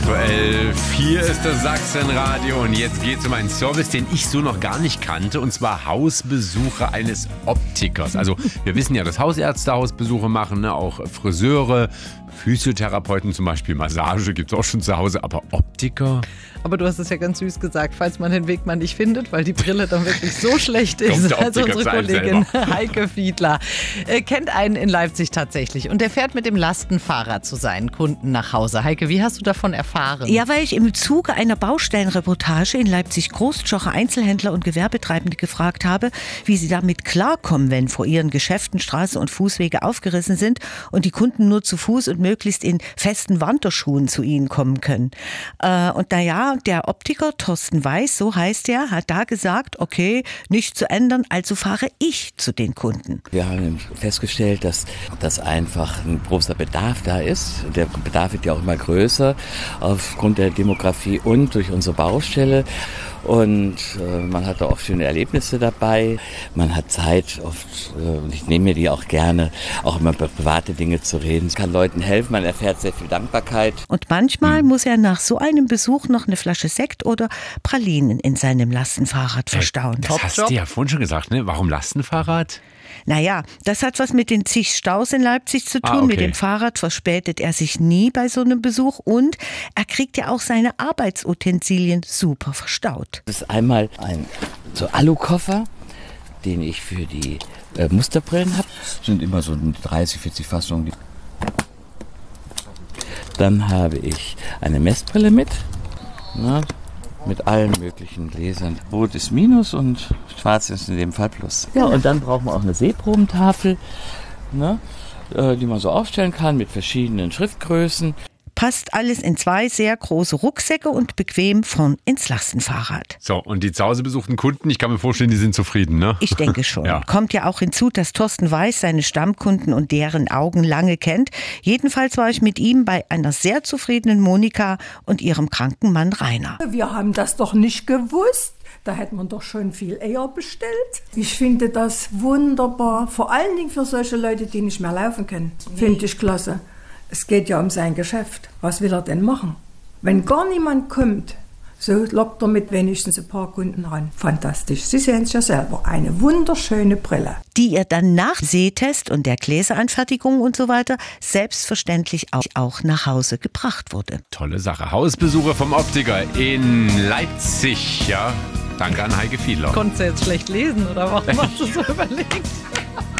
11:11. Hier ist das Sachsenradio und jetzt geht es um einen Service, den ich so noch gar nicht kannte, und zwar Hausbesuche eines Optikers. Also wir wissen ja, dass Hausärzte Hausbesuche machen, ne? Auch Friseure, Physiotherapeuten zum Beispiel, Massage gibt es auch schon zu Hause, aber Optiker? Aber du hast es ja ganz süß gesagt, falls man den Weg mal nicht findet, weil die Brille dann wirklich so schlecht ist. Also unsere Kollegin Heike Fiedler kennt einen in Leipzig tatsächlich und der fährt mit dem Lastenfahrrad zu seinen Kunden nach Hause. Heike, wie hast du davon erfahren? Ja, weil ich im Zuge einer Baustellenreportage in Leipzig-Großschocher Einzelhändler und Gewerbetreibende gefragt habe, wie sie damit klarkommen, wenn vor ihren Geschäften Straßen und Fußwege aufgerissen sind und die Kunden nur zu Fuß und möglichst in festen Wanderschuhen zu ihnen kommen können. Und naja, der Optiker Thorsten Weiß, so heißt er, hat da gesagt, okay, nichts zu ändern, also fahre ich zu den Kunden. Wir haben festgestellt, dass einfach ein großer Bedarf da ist. Der Bedarf wird ja auch immer größer aufgrund der Demografie und durch unsere Baustelle. Und man hat da oft schöne Erlebnisse dabei. Man hat Zeit oft, und ich nehme mir die auch gerne, auch immer über private Dinge zu reden. Es kann Leuten helfen, man erfährt sehr viel Dankbarkeit. Und manchmal muss er nach so einem Besuch noch eine Flasche Sekt oder Pralinen in seinem Lastenfahrrad verstauen. Das hast du ja vorhin schon gesagt, ne? Warum Lastenfahrrad? Naja, das hat was mit den zig Staus in Leipzig zu tun. Okay. Mit dem Fahrrad verspätet er sich nie bei so einem Besuch und er kriegt ja auch seine Arbeitsutensilien super verstaut. Das ist einmal ein so Alukoffer, den ich für die Musterbrillen habe. Sind immer so 30, 40 Fassungen. Dann habe ich eine Messbrille mit. Mit allen möglichen Gläsern. Rot ist Minus und Schwarz ist in dem Fall Plus. Ja, und dann brauchen wir auch eine Sehprobentafel, die man so aufstellen kann mit verschiedenen Schriftgrößen. Passt alles in 2 sehr große Rucksäcke und bequem vorn ins Lastenfahrrad. So, und die zu Hause besuchten Kunden, ich kann mir vorstellen, die sind zufrieden, ne? Ich denke schon. Ja. Kommt ja auch hinzu, dass Thorsten Weiß seine Stammkunden und deren Augen lange kennt. Jedenfalls war ich mit ihm bei einer sehr zufriedenen Monika und ihrem kranken Mann Rainer. Wir haben das doch nicht gewusst. Da hätte man doch schon viel eher bestellt. Ich finde das wunderbar. Vor allen Dingen für solche Leute, die nicht mehr laufen können. Finde ich klasse. Es geht ja um sein Geschäft. Was will er denn machen? Wenn gar niemand kommt, so lockt er mit wenigstens ein paar Kunden ran. Fantastisch. Sie sehen es ja selber. Eine wunderschöne Brille. Die ihr dann nach Sehtest und der Gläseranfertigung und so weiter selbstverständlich auch nach Hause gebracht wurde. Tolle Sache. Hausbesuche vom Optiker in Leipzig, ja. Danke an Heike Fiedler. Konntest du jetzt schlecht lesen oder warum hast du so überlegt?